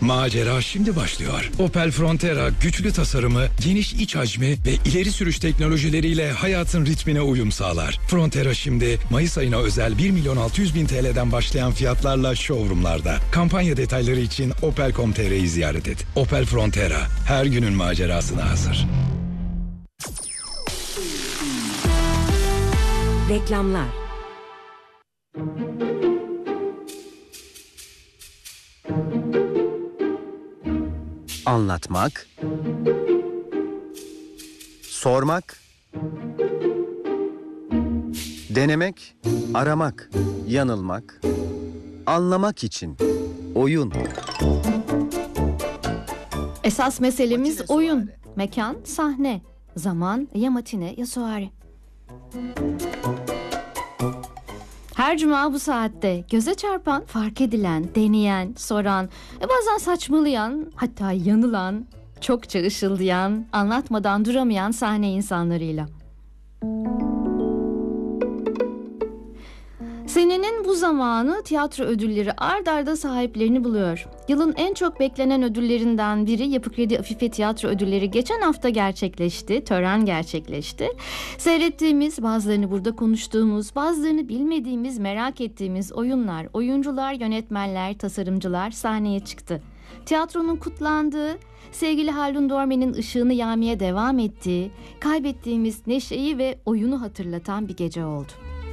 Macera şimdi başlıyor. Opel Frontera güçlü tasarımı, geniş iç hacmi ve ileri sürüş teknolojileriyle hayatın ritmine uyum sağlar. Frontera şimdi Mayıs ayına özel 1.600.000 TL'den başlayan fiyatlarla showroomlarda. Kampanya detayları için opel.com.tr'yi ziyaret et. Opel Frontera her günün macerasına hazır. Reklamlar. Anlatmak, sormak, denemek, aramak, yanılmak, anlamak için oyun. Esas meselemiz oyun. Mekan, sahne. Zaman ya matine ya suare. Her cuma bu saatte göze çarpan, fark edilen, deneyen, soran, bazen saçmalayan, hatta yanılan, çokça ışıldayan, anlatmadan duramayan sahne insanlarıyla. Senenin bu zamanı tiyatro ödülleri ard arda sahiplerini buluyor. Yılın en çok beklenen ödüllerinden biri Yapı Kredi Afife Tiyatro Ödülleri geçen hafta gerçekleşti, tören gerçekleşti. Seyrettiğimiz, bazılarını burada konuştuğumuz, bazılarını bilmediğimiz, merak ettiğimiz oyunlar, oyuncular, yönetmenler, tasarımcılar sahneye çıktı. Tiyatronun kutlandığı, sevgili Haldun Dorme'nin ışığını yaymaya devam ettiği, kaybettiğimiz neşeyi ve oyunu hatırlatan bir gece oldu.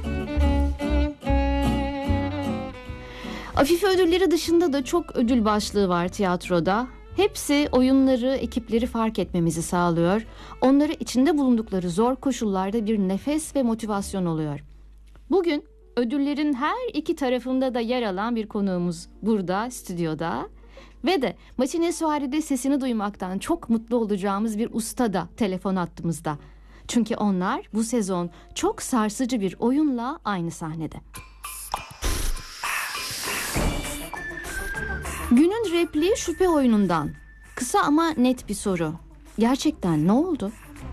Afife ödülleri dışında da çok ödül başlığı var tiyatroda. Hepsi oyunları, ekipleri fark etmemizi sağlıyor. Onları içinde bulundukları zor koşullarda bir nefes ve motivasyon oluyor. Bugün ödüllerin her iki tarafında da yer alan bir konuğumuz burada, stüdyoda. Ve de Matine Soare'de sesini duymaktan çok mutlu olacağımız bir usta da telefon hattımızda. Çünkü onlar bu sezon çok sarsıcı bir oyunla aynı sahnede. Günün repliği şüphe oyunundan. Kısa ama net bir soru. Gerçekten ne oldu?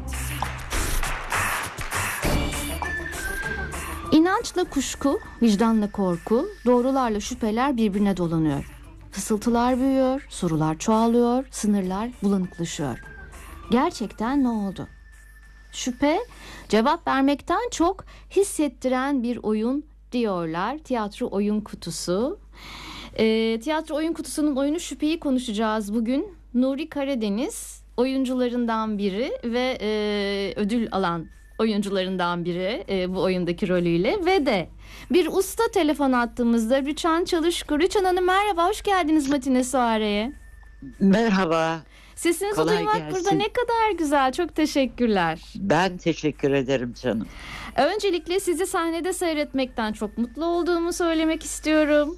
İnançla kuşku, vicdanla korku, doğrularla şüpheler birbirine dolanıyor. Fısıltılar büyüyor, sorular çoğalıyor, sınırlar bulanıklaşıyor. Gerçekten ne oldu? Şüphe, cevap vermekten çok hissettiren bir oyun diyorlar. Tiyatro oyun kutusu. Tiyatro oyun kutusunun oyunu Şüphe'yi konuşacağız bugün. Nuri Karadeniz oyuncularından biri ve ödül alan oyuncularından biri bu oyundaki rolüyle ve de bir usta telefon attığımızda Rüçhan Çalışkur. Rüçhan Hanım merhaba, hoş geldiniz Matine Soare'ye. Merhaba. Sesinizi Kolay duymak gelsin. burada ne kadar güzel, çok teşekkürler. Ben teşekkür ederim canım. Öncelikle sizi sahnede seyretmekten çok mutlu olduğumu söylemek istiyorum.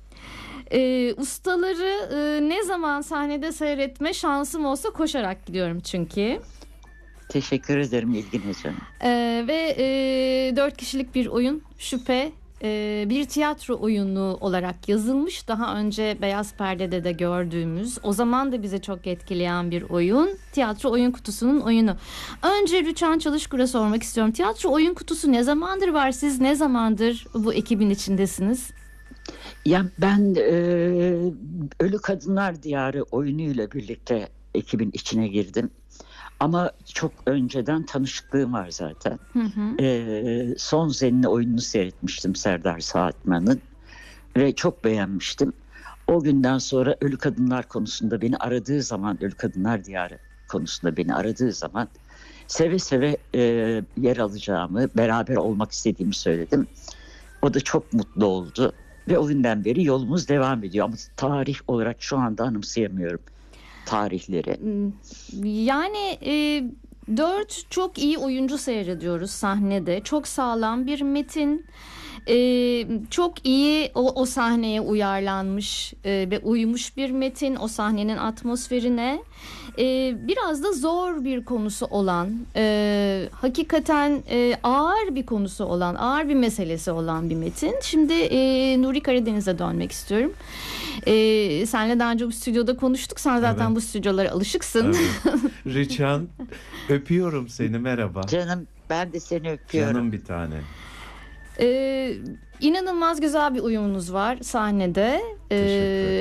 Ustaları ne zaman sahnede seyretme şansım olsa koşarak gidiyorum çünkü. Teşekkür ederim ilginiz canım. Ve 4 kişilik bir oyun Şüphe bir tiyatro oyunu olarak yazılmış. Daha önce Beyaz Perde'de de gördüğümüz, o zaman da bize çok etkileyen bir oyun. Tiyatro oyun kutusunun oyunu. Önce Rüçhan Çalışkur'a sormak istiyorum. Tiyatro oyun kutusu ne zamandır var? Siz ne zamandır bu ekibin içindesiniz? Ya ben Ölü Kadınlar Diyarı oyunuyla birlikte ekibin içine girdim. Ama çok önceden tanışıklığım var zaten. Hı hı. Son Zenni oyununu seyretmiştim Serdar Saatman'ın ve çok beğenmiştim. O günden sonra Ölü Kadınlar konusunda beni aradığı zaman, Ölü Kadınlar Diyarı konusunda beni aradığı zaman seve seve yer alacağımı, beraber olmak istediğimi söyledim. O da çok mutlu oldu ve o günden beri yolumuz devam ediyor. Ama tarih olarak şu anda anımsayamıyorum tarihleri. Yani 4 çok iyi oyuncu seyrediyoruz sahnede. Çok sağlam bir metin. Çok iyi o sahneye uyarlanmış ve uymuş bir metin, o sahnenin atmosferine. Biraz da zor bir konusu olan, hakikaten ağır bir konusu olan, ağır bir meselesi olan bir metin. Şimdi Nuri Karadeniz'e dönmek istiyorum. Senle daha önce bu stüdyoda konuştuk. Sen zaten Evet. bu stüdyolara alışıksın. Evet. Rüçhan, öpüyorum seni, merhaba. Canım ben de seni öpüyorum. Canım bir tane. İnanılmaz güzel bir uyumunuz var sahnede. Teşekkür ederim.